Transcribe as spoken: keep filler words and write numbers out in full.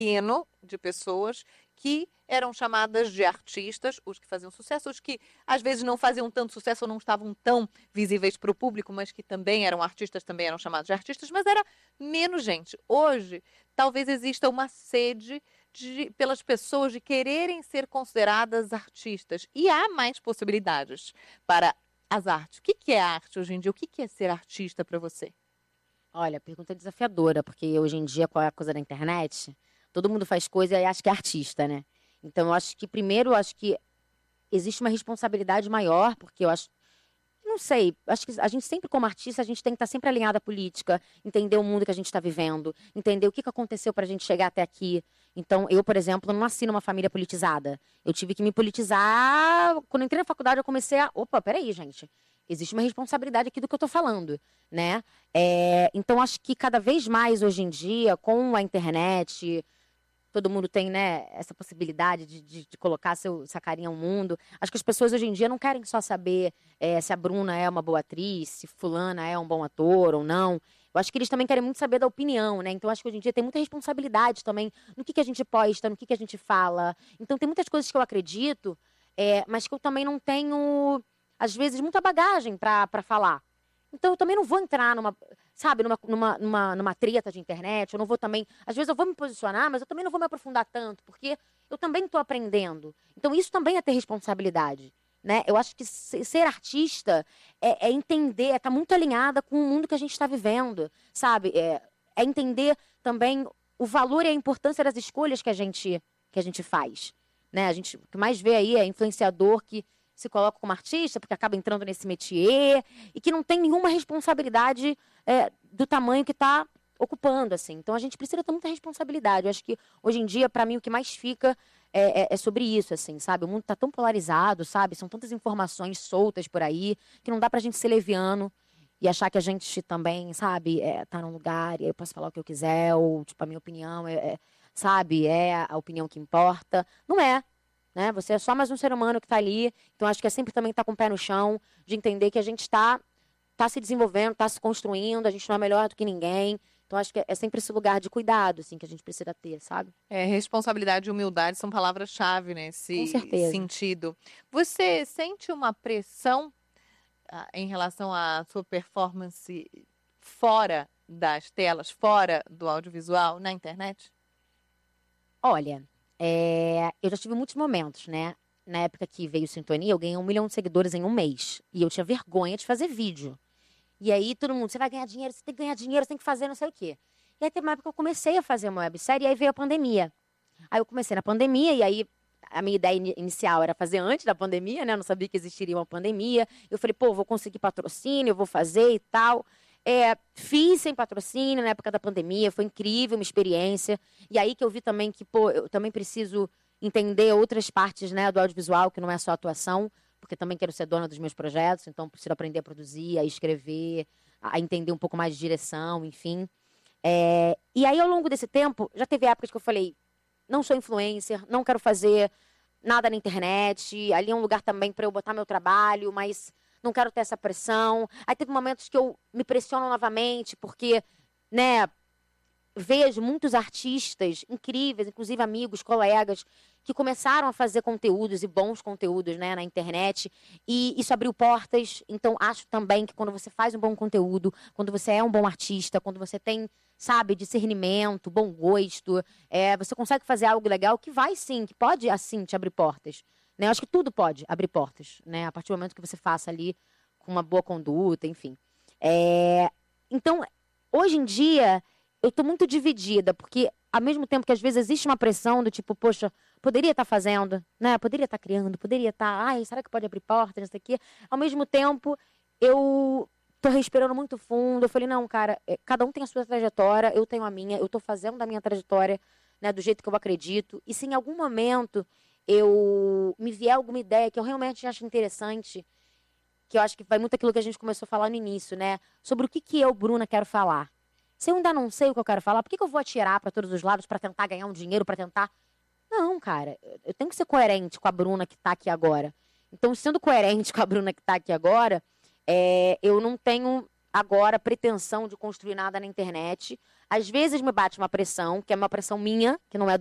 pequeno de pessoas que eram chamadas de artistas, os que faziam sucesso, os que às vezes não faziam tanto sucesso ou não estavam tão visíveis para o público, mas que também eram artistas, também eram chamados de artistas, mas era menos gente. Hoje, talvez exista uma sede de, pelas pessoas de quererem ser consideradas artistas. E há mais possibilidades para as artes. O que que é arte hoje em dia? O que que é ser artista para você? Olha, a pergunta é desafiadora, porque hoje em dia, com a coisa da internet, todo mundo faz coisa e acha que é artista, né? Então, eu acho que, primeiro, eu acho que existe uma responsabilidade maior, porque eu acho, não sei, acho que a gente sempre, como artista, a gente tem que estar sempre alinhado à política, entender o mundo que a gente está vivendo, entender o que que aconteceu para a gente chegar até aqui. Então, eu, por exemplo, não nasci numa família politizada. Eu tive que me politizar. Quando eu entrei na faculdade, eu comecei a. Opa, peraí, gente. Existe uma responsabilidade aqui do que eu estou falando, né? É, então, acho que cada vez mais hoje em dia, com a internet, todo mundo tem, né, essa possibilidade de, de, de colocar seu, essa carinha ao mundo. Acho que as pessoas hoje em dia não querem só saber é, se a Bruna é uma boa atriz, se fulana é um bom ator ou não. Eu acho que eles também querem muito saber da opinião, né? Então, acho que hoje em dia tem muita responsabilidade também no que, que a gente posta, no que, que a gente fala. Então, tem muitas coisas que eu acredito, é, mas que eu também não tenho, às vezes, muita bagagem para para falar. Então, eu também não vou entrar numa, sabe, numa, numa, numa, numa treta de internet. Eu não vou também. Às vezes eu vou me posicionar, mas eu também não vou me aprofundar tanto, porque eu também estou aprendendo. Então, isso também é ter responsabilidade. Né? Eu acho que se- ser artista é, é entender, é estar muito alinhada com o mundo que a gente está vivendo, sabe? É, é entender também o valor e a importância das escolhas que a gente, que a gente faz. Né? A gente, o que mais vê aí é influenciador que se coloca como artista, porque acaba entrando nesse métier, e que não tem nenhuma responsabilidade é, do tamanho que está ocupando, assim. Então, a gente precisa ter muita responsabilidade. Eu acho que, hoje em dia, para mim, o que mais fica é, é, é sobre isso, assim, sabe? O mundo está tão polarizado, sabe? São tantas informações soltas por aí, que não dá pra gente ser leviano e achar que a gente também, sabe, é, tá num lugar e eu posso falar o que eu quiser, ou, tipo, a minha opinião é, é, sabe, é a opinião que importa. Não é, né? Você é só mais um ser humano que está ali. Então, acho que é sempre também estar com o pé no chão, de entender que a gente está tá se desenvolvendo, está se construindo, a gente não é melhor do que ninguém. Então, acho que é, é sempre esse lugar de cuidado, assim, que a gente precisa ter, sabe? É, responsabilidade e humildade são palavras-chave Com nesse certeza. sentido. Você sente uma pressão ah, em relação à sua performance fora das telas, fora do audiovisual, na internet? Olha, é, eu já tive muitos momentos, né? Na época que veio Sintonia, eu ganhei um milhão de seguidores em um mês. E eu tinha vergonha de fazer vídeo. E aí todo mundo, você vai ganhar dinheiro, você tem que ganhar dinheiro, você tem que fazer não sei o quê. E aí teve uma época que eu comecei a fazer uma websérie, e aí veio a pandemia. Aí eu comecei na pandemia, e aí a minha ideia ini- inicial era fazer antes da pandemia, né? Eu não sabia que existiria uma pandemia. Eu falei, pô, vou conseguir patrocínio, eu vou fazer e tal. É, fiz sem patrocínio na época da pandemia, foi incrível, uma experiência. E aí que eu vi também que, pô, eu também preciso entender outras partes, né, do audiovisual, que não é só atuação, porque também quero ser dona dos meus projetos, então preciso aprender a produzir, a escrever, a entender um pouco mais de direção, enfim. É, e aí, ao longo desse tempo, já teve épocas que eu falei, não sou influencer, não quero fazer nada na internet. Ali é um lugar também para eu botar meu trabalho, mas não quero ter essa pressão. Aí teve momentos que eu me pressiono novamente, porque, né, vejo muitos artistas incríveis, inclusive amigos, colegas, que começaram a fazer conteúdos e bons conteúdos, né, na internet, e isso abriu portas. Então, acho também que quando você faz um bom conteúdo, quando você é um bom artista, quando você tem, sabe, discernimento, bom gosto, é, você consegue fazer algo legal que vai sim, que pode, assim, te abrir portas. Né? Eu acho que tudo pode abrir portas, né, a partir do momento que você faça ali com uma boa conduta, enfim. É, então, hoje em dia eu tô muito dividida, porque ao mesmo tempo que às vezes existe uma pressão do tipo, poxa, poderia estar fazendo, né? Poderia estar criando, poderia estar, ai, será que pode abrir portas, não sei o quê. Ao mesmo tempo, eu tô respirando muito fundo. Eu falei, não, cara, é, cada um tem a sua trajetória, eu tenho a minha, eu tô fazendo da minha trajetória, né, do jeito que eu acredito. E se em algum momento eu me vier alguma ideia que eu realmente acho interessante, que eu acho que vai muito aquilo que a gente começou a falar no início, né? Sobre o que que eu, Bruna, quero falar. Se eu ainda não sei o que eu quero falar, por que que eu vou atirar para todos os lados para tentar ganhar um dinheiro, para tentar. Não, cara, eu tenho que ser coerente com a Bruna que tá aqui agora. Então, sendo coerente com a Bruna que tá aqui agora, é, eu não tenho agora pretensão de construir nada na internet, Às vezes me bate uma pressão, que é uma pressão minha, que não é